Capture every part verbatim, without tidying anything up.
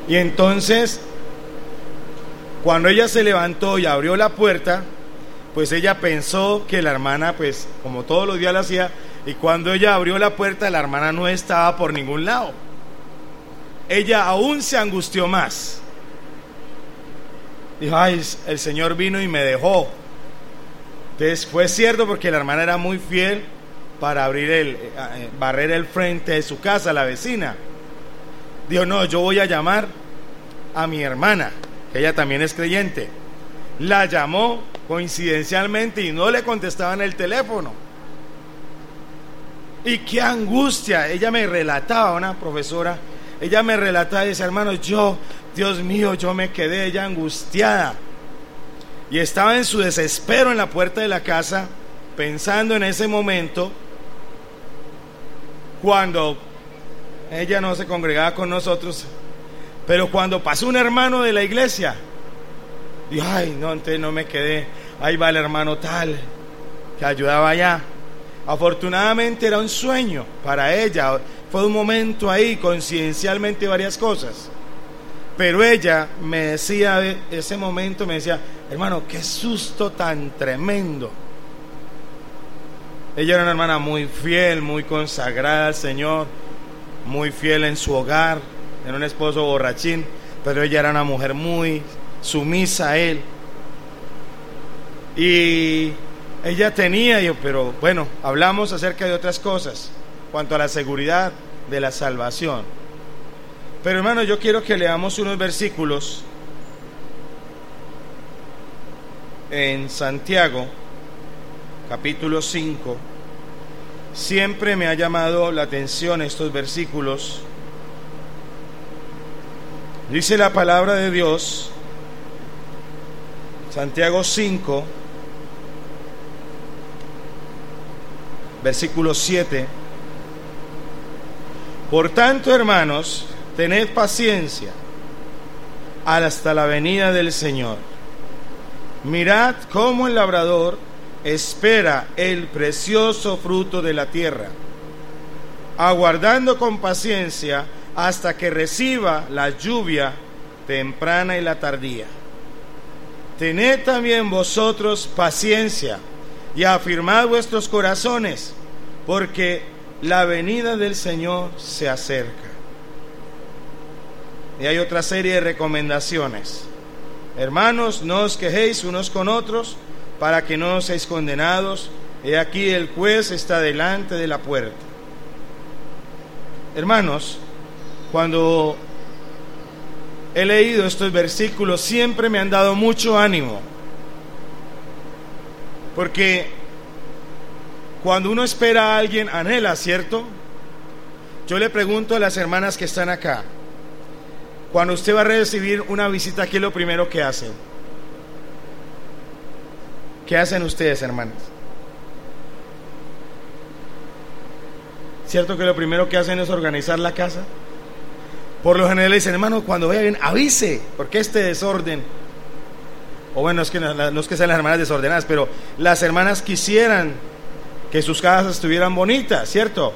Y entonces, cuando ella se levantó y abrió la puerta, pues ella pensó que la hermana, pues como todos los días la hacía, y cuando ella abrió la puerta, la hermana no estaba por ningún lado. Ella aún se angustió más. Dijo, ay, el Señor vino y me dejó. Entonces fue cierto, porque la hermana era muy fiel para abrir el, eh, barrer el frente de su casa, la vecina. Dijo, no, yo voy a llamar a mi hermana, que ella también es creyente. La llamó coincidencialmente y no le contestaban el teléfono. Y qué angustia. Ella me relataba, una profesora, ella me relataba y decía, hermano, yo, Dios mío, yo me quedé ella angustiada. Y estaba en su desespero en la puerta de la casa, pensando en ese momento, cuando ella no se congregaba con nosotros, pero cuando pasó un hermano de la iglesia, dijo, ay, no, entonces no me quedé, ahí va el hermano tal, que ayudaba allá. Afortunadamente era un sueño para ella, fue un momento ahí, coincidencialmente varias cosas. Pero ella me decía, ese momento me decía, hermano, qué susto tan tremendo. Ella era una hermana muy fiel, muy consagrada al Señor, muy fiel en su hogar, era un esposo borrachín, pero ella era una mujer muy sumisa a él. Y ella tenía, yo, pero bueno, hablamos acerca de otras cosas, cuanto a la seguridad de la salvación. Pero hermano, yo quiero que leamos unos versículos en Santiago, capítulo cinco. Siempre me ha llamado la atención estos versículos. Dice la palabra de Dios, Santiago cinco, versículo siete. Por tanto, hermanos, tened paciencia hasta la venida del Señor. Mirad cómo el labrador espera el precioso fruto de la tierra, aguardando con paciencia hasta que reciba la lluvia temprana y la tardía. Tened también vosotros paciencia y afirmad vuestros corazones, porque la venida del Señor se acerca. Y hay otra serie de recomendaciones. Hermanos, no os quejéis unos con otros, para que no seáis condenados. He aquí el juez está delante de la puerta. Hermanos, cuando he leído estos versículos, siempre me han dado mucho ánimo, porque cuando uno espera a alguien, anhela, ¿cierto? Yo le pregunto a las hermanas que están acá, cuando usted va a recibir una visita, ¿qué es lo primero que hacen? ¿Qué hacen ustedes, hermanas? ¿Cierto que lo primero que hacen es organizar la casa? Por lo general dicen, hermano, cuando vaya bien, avise, porque este desorden, o bueno, es que no, no es que sean las hermanas desordenadas, pero las hermanas quisieran que sus casas estuvieran bonitas, ¿cierto?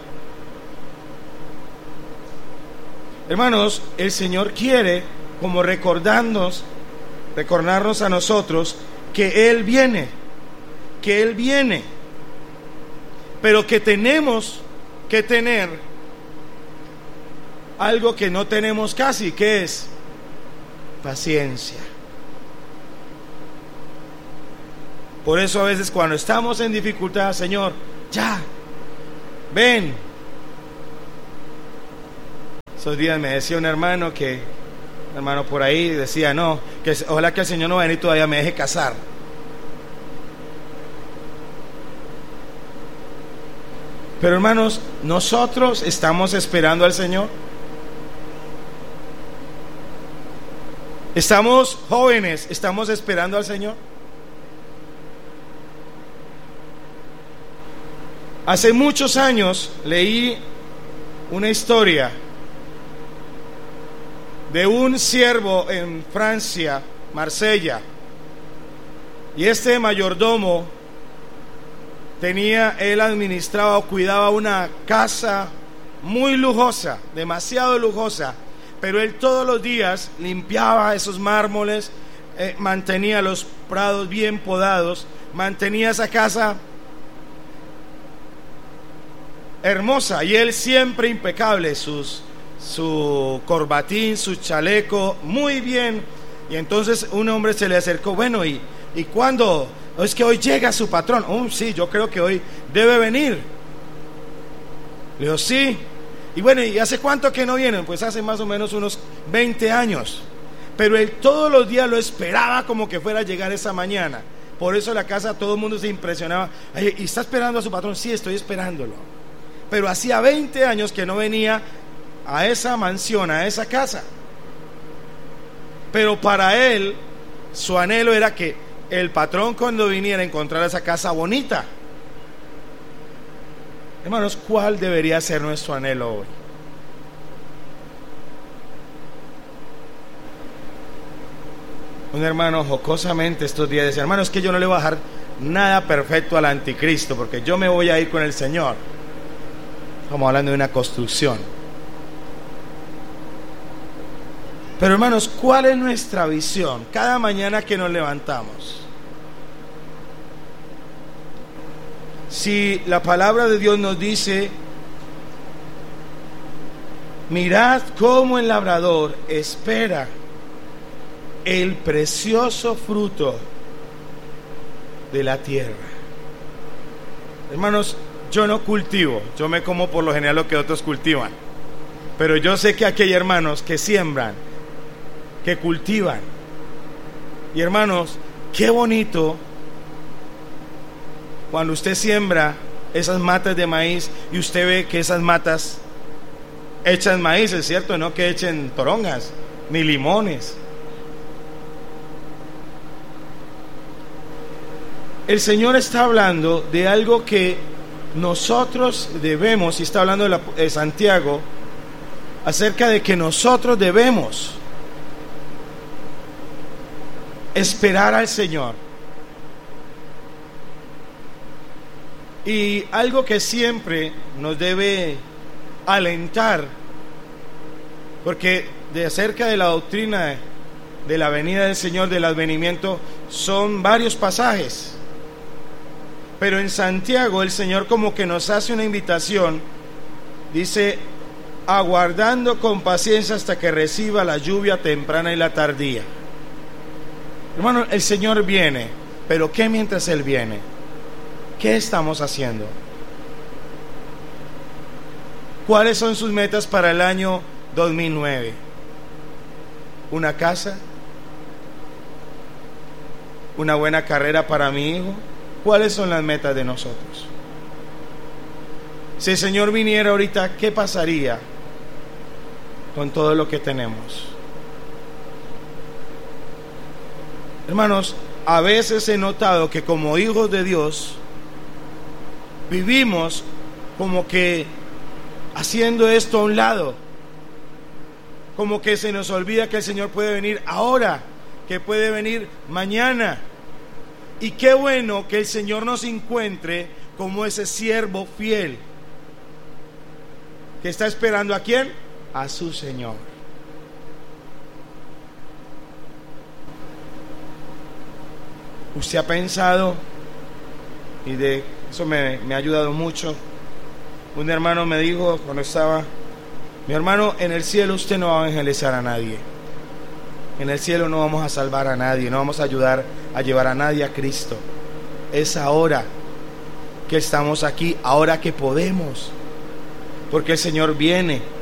Hermanos, el Señor quiere como recordarnos, recordarnos a nosotros que Él viene, que Él viene, pero que tenemos que tener algo que no tenemos casi, que es paciencia. Por eso a veces cuando estamos en dificultad, Señor, ya, ven. Esos días me decía un hermano que, un hermano por ahí decía, no, que ojalá que el Señor no venga y todavía me deje casar. Pero hermanos, nosotros estamos esperando al Señor. Estamos jóvenes, estamos esperando al Señor. Hace muchos años leí una historia de un siervo en Francia, Marsella, y este mayordomo tenía, él administraba o cuidaba una casa muy lujosa, demasiado lujosa, pero él todos los días limpiaba esos mármoles, eh, mantenía los prados bien podados, mantenía esa casa hermosa, y él siempre impecable, sus, su corbatín, su chaleco, muy bien. Y entonces un hombre se le acercó, bueno, ¿y, y cuándo? Es que hoy llega su patrón. Oh, sí, yo creo que hoy debe venir. Le digo, sí. Y bueno, ¿y hace cuánto que no vienen? Pues hace más o menos unos veinte años. Pero él todos los días lo esperaba como que fuera a llegar esa mañana. Por eso la casa todo el mundo se impresionaba. Ay, ¿y está esperando a su patrón? Sí, estoy esperándolo. Pero hacía veinte años que no venía a esa mansión, a esa casa. Pero para él, su anhelo era que el patrón cuando viniera encontrara esa casa bonita. Hermanos, ¿cuál debería ser nuestro anhelo hoy? Un hermano jocosamente estos días decía, hermano, es que yo no le voy a dejar nada perfecto al anticristo, porque yo me voy a ir con el Señor. Estamos hablando de una construcción. Pero hermanos, ¿cuál es nuestra visión cada mañana que nos levantamos? Si la palabra de Dios nos dice, mirad cómo el labrador espera el precioso fruto de la tierra. Hermanos, yo no cultivo, yo me como por lo general lo que otros cultivan, pero yo sé que aquí hay hermanos que siembran, que cultivan. Y hermanos, qué bonito cuando usted siembra esas matas de maíz y usted ve que esas matas echan maíz, es cierto, no que echen torongas ni limones. El Señor está hablando de algo que nosotros debemos, y está hablando de, la, de Santiago, acerca de que nosotros debemos esperar al Señor. Y algo que siempre nos debe alentar, porque de acerca de la doctrina de, de la venida del Señor, del advenimiento, son varios pasajes. Pero en Santiago el Señor como que nos hace una invitación, dice, aguardando con paciencia hasta que reciba la lluvia temprana y la tardía. Hermano, el Señor viene, pero ¿qué mientras Él viene? ¿Qué estamos haciendo? ¿Cuáles son sus metas para el año dos mil nueve? ¿Una casa? ¿Una buena carrera para mi hijo? ¿Cuáles son las metas de nosotros? Si el Señor viniera ahorita, ¿qué pasaría con todo lo que tenemos? Hermanos, a veces he notado que como hijos de Dios vivimos como que haciendo esto a un lado, como que se nos olvida que el Señor puede venir ahora, que puede venir mañana. Y qué bueno que el Señor nos encuentre como ese siervo fiel que está esperando ¿a quién? A su Señor. ¿Usted ha pensado? Y de eso me, me ha ayudado mucho. Un hermano me dijo cuando estaba, mi hermano, en el cielo usted no va a evangelizar a nadie. En el cielo no vamos a salvar a nadie, no vamos a ayudar a llevar a nadie a Cristo. Es ahora que estamos aquí, ahora que podemos, porque el Señor viene.